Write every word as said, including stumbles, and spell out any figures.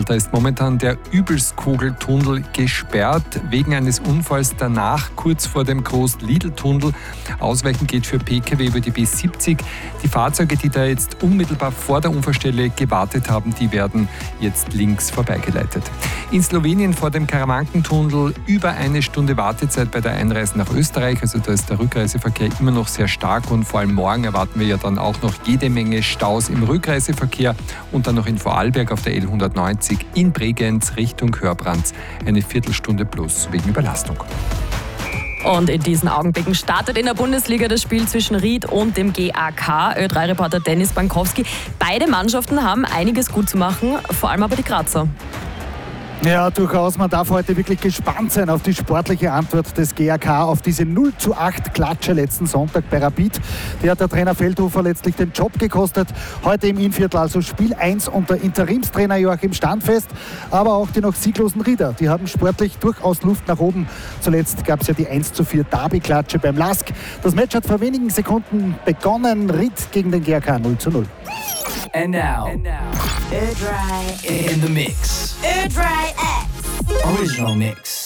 Da ist momentan der Übelskogeltunnel gesperrt wegen eines Unfalls danach, kurz vor dem Groß-Lidl-Tunnel. Ausweichen geht für P K W über die B siebzig. Die Fahrzeuge, die da jetzt unmittelbar vor der Unfallstelle gewartet haben, die werden jetzt links vorbeigeleitet. In Slowenien vor dem Karawankentunnel über eine Stunde Wartezeit bei der Einreise nach Österreich. Also da ist der Rückreiseverkehr immer noch sehr stark und vor allem morgen erwarten wir ja dann auch noch jede Menge Staus im Rückreiseverkehr und dann noch in Vorarlberg auf der L hundertneunzig in Bregenz Richtung Hörbrands eine Viertelstunde plus wegen Überlastung. Und in diesen Augenblicken startet in der Bundesliga das Spiel zwischen Ried und dem G A K. Ö drei Reporter Dennis Bankowski. Beide Mannschaften haben einiges gut zu machen, vor allem aber die Grazer. Ja, durchaus. Man darf heute wirklich gespannt sein auf die sportliche Antwort des G A K auf diese null zu acht Klatsche letzten Sonntag bei Rapid. Die hat der Trainer Feldhofer letztlich den Job gekostet. Heute im Innviertel also Spiel eins unter Interimstrainer Joachim Standfest, aber auch die noch sieglosen Rieder. Die haben sportlich durchaus Luft nach oben. Zuletzt gab es ja die eins zu vier Derby-Klatsche beim Lask. Das Match hat vor wenigen Sekunden begonnen. Ried gegen den G A K null zu null. And now, and now. Ö drei in the mix. Ö drei X. Original mix.